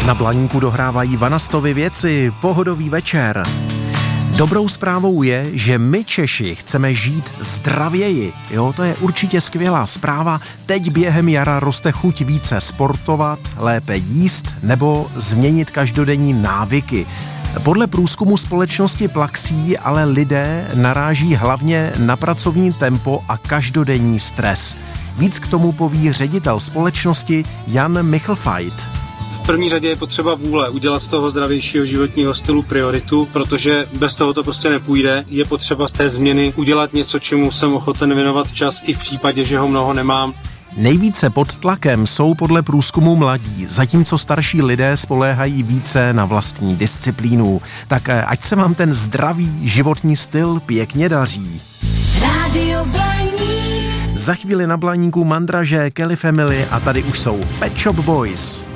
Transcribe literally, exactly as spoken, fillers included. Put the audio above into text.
Na Blaníku dohrávají Vanastovy věci, pohodový večer. Dobrou zprávou je, že my Češi chceme žít zdravěji. Jo, to je určitě skvělá zpráva. Teď během jara roste chuť více sportovat, lépe jíst nebo změnit každodenní návyky. Podle průzkumu společnosti Plaxí ale lidé naráží hlavně na pracovní tempo a každodenní stres. Víc k tomu poví ředitel společnosti Jan Michlfajt. V první řadě je potřeba vůle udělat z toho zdravějšího životního stylu prioritu, protože bez toho to prostě nepůjde. Je potřeba z té změny udělat něco, čemu jsem ochoten věnovat čas i v případě, že ho mnoho nemám. Nejvíce pod tlakem jsou podle průzkumu mladí, zatímco starší lidé spoléhají více na vlastní disciplínu. Tak ať se vám ten zdravý životní styl pěkně daří. Rádio Blaník. Za chvíli na Blaníku Mandraže, Kelly Family a tady už jsou Pet Shop Boys.